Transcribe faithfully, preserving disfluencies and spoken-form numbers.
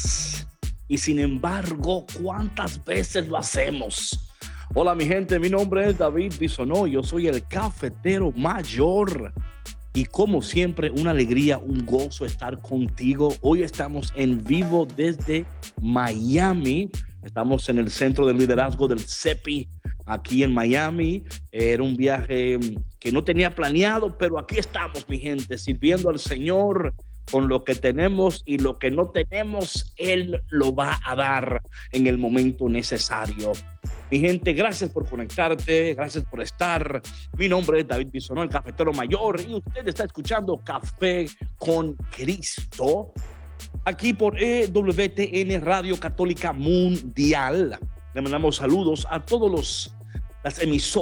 días. Y sin embargo, ¿cuántas veces lo hacemos? Hola mi gente, mi nombre es David Bisonó, yo soy el cafetero mayor. Y como siempre, una alegría, un gozo estar contigo. Hoy estamos en vivo desde Miami. Estamos en el Centro de Liderazgo del CEPI, aquí en Miami. Era un viaje que no tenía planeado, pero aquí estamos, mi gente, sirviendo al Señor con lo que tenemos, y lo que no tenemos, Él lo va a dar en el momento necesario. Mi gente, gracias por conectarte, gracias por estar. Mi nombre es David Bisonó, el cafetero mayor, y usted está escuchando Café con Cristo, aquí por E W T N Radio Católica Mundial. Le mandamos saludos a todos los las emisoras